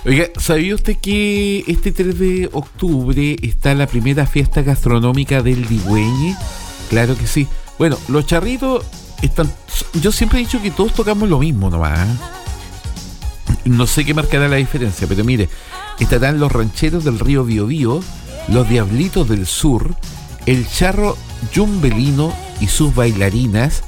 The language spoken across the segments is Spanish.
Oiga, ¿sabía usted que este 3 de octubre está la primera fiesta gastronómica del Digüeñe? Claro que sí. Bueno, los charritos están... Yo siempre he dicho que todos tocamos lo mismo nomás. No sé qué marcará la diferencia, pero mire, estarán los rancheros del río Biobío, los Diablitos del Sur, el charro Yumbelino y sus bailarinas,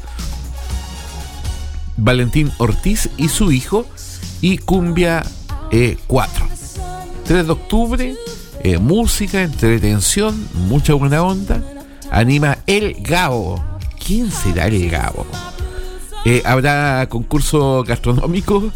Valentín Ortiz y su hijo, y Cumbia 4. 3 de octubre, música, entretención, mucha buena onda. Anima El Gabo. ¿Quién será El Gabo? Habrá concurso gastronómico,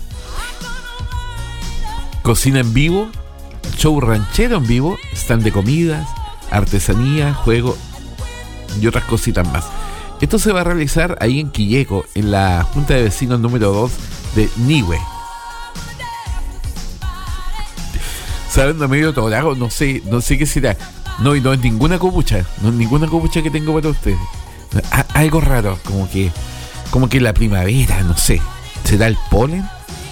cocina en vivo, show ranchero en vivo, stand de comidas, artesanía, juego y otras cositas más. Esto se va a realizar ahí en Quilleco, en la Junta de Vecinos número 2 de Nihue. ¿Saben? No medio torago, no sé qué será. No, y no es ninguna copucha, que tengo para ustedes. Algo raro, como que la primavera, no sé. ¿Será el polen?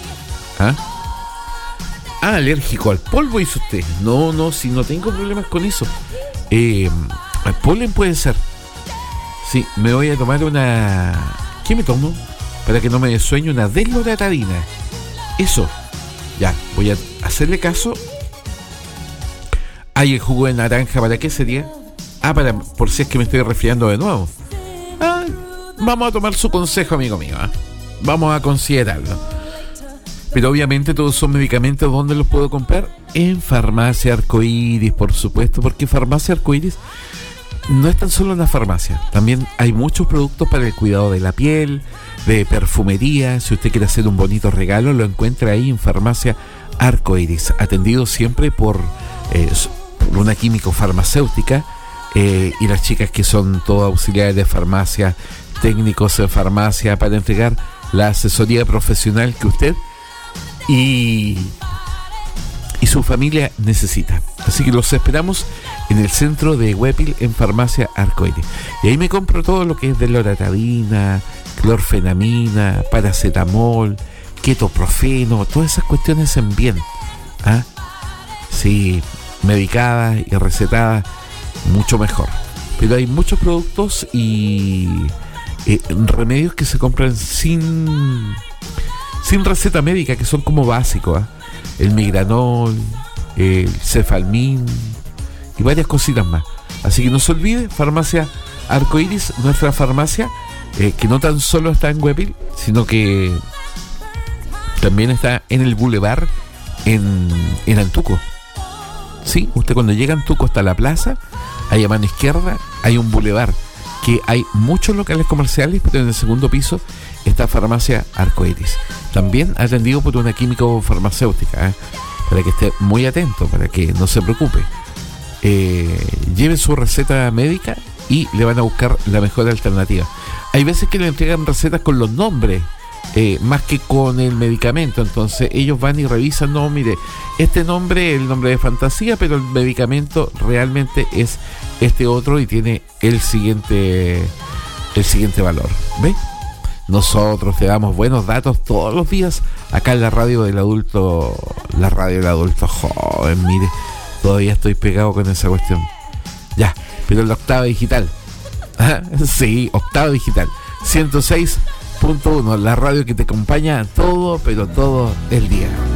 Alérgico al polvo, dice usted. No, si no tengo problemas con eso. El polen puede ser. Sí, me voy a tomar una... ¿Qué me tomo? Para que no me sueñe, una desloratadina. Eso. Ya, voy a hacerle caso. Hay el jugo de naranja, ¿para qué sería? Por si es que me estoy resfriando de nuevo. Vamos a tomar su consejo, amigo mío. Vamos a considerarlo. Pero obviamente todos son medicamentos. ¿Dónde los puedo comprar? En Farmacia Arcoíris, por supuesto, porque Farmacia Arcoíris no es tan solo una farmacia. También hay muchos productos para el cuidado de la piel, de perfumería. Si usted quiere hacer un bonito regalo, lo encuentra ahí en Farmacia Arcoíris, atendido siempre por una químico farmacéutica, y las chicas que son todos auxiliares de farmacia, técnicos en farmacia, para entregar la asesoría profesional que usted y su familia necesita. Así que los esperamos en el centro de Huépil, en Farmacia Arcoíris. Y ahí me compro todo lo que es de loratadina, clorfenamina, paracetamol, ketoprofeno, todas esas cuestiones en bien. Sí, medicadas y recetadas, mucho mejor. Pero hay muchos productos y remedios que se compran sin receta médica, que son como básicos. El migranol, el cefalmin y varias cositas más. Así que no se olvide, Farmacia Arcoíris, nuestra farmacia, que no tan solo está en Huépil, sino que también está en el Boulevard en Antuco. Sí, usted cuando llega a Antuco hasta la plaza, ahí a mano izquierda hay un boulevard, que hay muchos locales comerciales, pero en el segundo piso está Farmacia Arcoíris, también atendido por una químico farmacéutica, para que esté muy atento, para que no se preocupe. Lleve su receta médica y le van a buscar la mejor alternativa. Hay veces que le entregan recetas con los nombres, más que con el medicamento. Entonces ellos van y revisan, no, mire, este nombre es el nombre de fantasía, pero el medicamento realmente es este otro y tiene el siguiente valor. ¿Ve? Nosotros te damos buenos datos todos los días acá en la radio del adulto joven. Mire, todavía estoy pegado con esa cuestión. Ya, pero la octava digital. Sí, octava digital 106.1, la radio que te acompaña todo, pero todo el día.